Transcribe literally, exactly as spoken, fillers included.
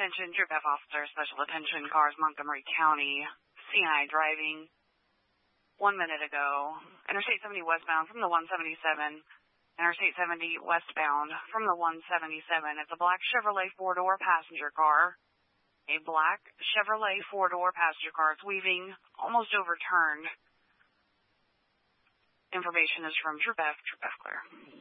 attention, Troop F officer, special attention, cars, Montgomery County, C and I driving. One minute ago, Interstate seventy westbound from the one seventy-seven, Interstate seventy westbound from the one seventy-seven. It's a black Chevrolet four-door passenger car. A black Chevrolet four-door passenger car. It's weaving, almost overturned. Information is from Troop F, Troop F clear.